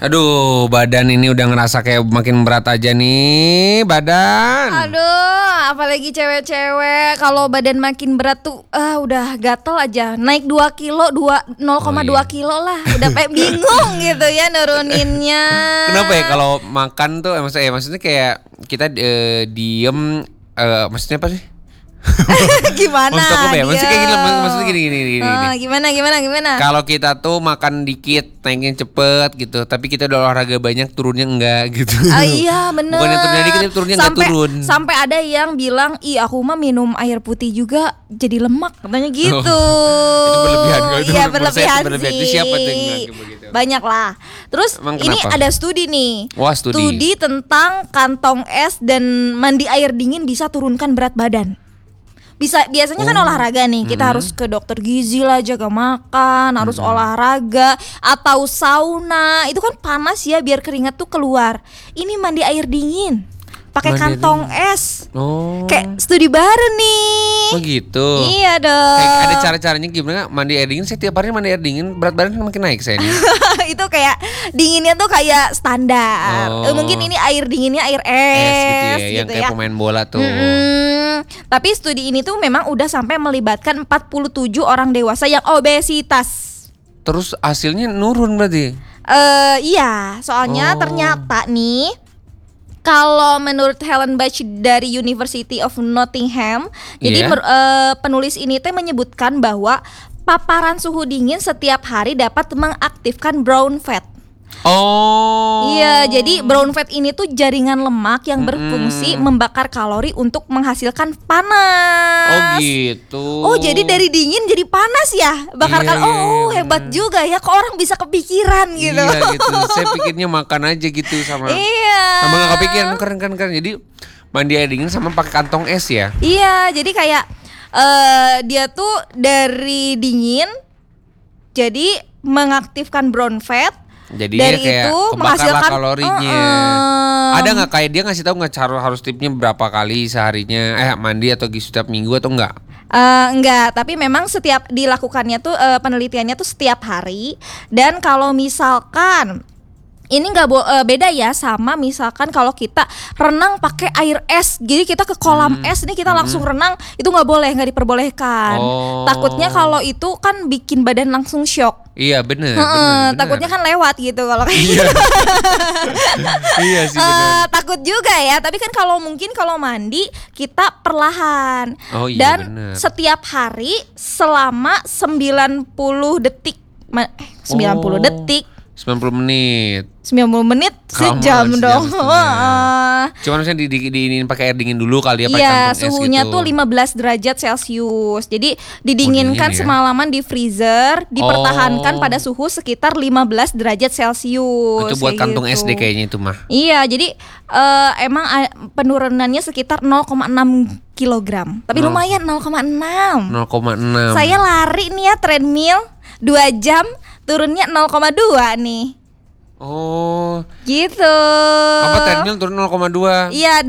Aduh, badan ini udah ngerasa kayak makin berat aja nih badan. Aduh, apalagi cewek-cewek kalau badan makin berat tuh udah gatel aja. Naik 2 kilo, 0,2 kilo lah. Udah kayak bingung gitu ya nuruninnya. Kenapa ya kalau makan tuh maksudnya kayak kita diem maksudnya apa sih? Gimana? Maksud aku ya, maksudnya gini. Gimana? Kalau kita tuh makan dikit, naiknya cepet gitu, tapi kita udah olahraga banyak, turunnya enggak gitu. Iya bener. Bukannya turunnya dikit, tapi turunnya enggak turun. Sampai ada yang bilang, aku mah minum air putih juga jadi lemak, katanya gitu. Itu berlebihan kalau itu. Iya berlebihan sih. Itu siapa tuh yang bilang kayak begitu? Banyak lah. Terus emang ini kenapa? ada studi nih. Wah, studi tentang kantong es dan mandi air dingin bisa turunkan berat badan. Biasanya kan olahraga nih, kita harus ke dokter gizi lah, jaga makan, harus olahraga atau sauna. Itu kan panas ya, biar keringat tuh keluar. Ini mandi air dingin pakai kantong es. Kayak studi baru nih. Oh gitu. Iya dong. Kayak ada cara-caranya gimana mandi air dingin? Saya tiap hari mandi air dingin, berat badan makin naik saya nih. Itu kayak dinginnya tuh kayak standar. Mungkin ini air dinginnya air es gitu ya, yang gitu kayak ya. pemain bola tuh. Tapi studi ini tuh memang udah sampai melibatkan 47 orang dewasa yang obesitas. Terus hasilnya nurun berarti? Iya, soalnya ternyata nih, kalau menurut Helen Batch dari University of Nottingham, jadi penulis ini teh menyebutkan bahwa paparan suhu dingin setiap hari dapat mengaktifkan brown fat. Iya, jadi brown fat ini tuh jaringan lemak yang berfungsi membakar kalori untuk menghasilkan panas. Oh gitu. Oh, jadi dari dingin jadi panas ya? Bakar kalori. Hebat juga ya, kok orang bisa kepikiran gitu. Iya gitu. Saya pikirnya makan aja gitu sama. Iya. Sama gak kepikiran, keren. Jadi mandi air dingin sama pakai kantong es ya? Iya, jadi kayak dia tuh dari dingin jadi mengaktifkan brown fat. Jadi dari kayak itu menghasilkan kalorinya. Ada nggak kayak dia ngasih tahu nggak cara harus tipnya berapa kali seharinya mandi atau setiap minggu atau enggak? Enggak, tapi memang setiap dilakukannya tuh penelitiannya tuh setiap hari. Dan kalau misalkan ini nggak beda ya sama misalkan kalau kita renang pakai air es, jadi kita ke kolam es nih kita langsung renang, itu nggak diperbolehkan. Takutnya kalau itu kan bikin badan langsung shock. Iya bener. Takutnya kan lewat gitu kalau kayak gitu. Iya sih bener. Takut juga ya, tapi kan kalau mandi kita perlahan. Dan setiap hari selama 90 detik 90 detik 90 menit. 90 menit sejam dong. Cuman misalnya diinin pakai air dingin dulu kali ya, pakai kantong es gitu. Suhunya tuh 15 derajat Celcius. Jadi didinginkan semalaman di freezer, dipertahankan pada suhu sekitar 15 derajat Celcius. Itu buat kantung SD kayaknya itu mah. Iya, jadi emang penurunannya sekitar 0,6 kilogram. Tapi lumayan 0,6. Saya lari nih ya treadmill 2 jam, turunnya 0,2 nih. Oh. Gitu. Apa treadmill turun 0,2? Iya.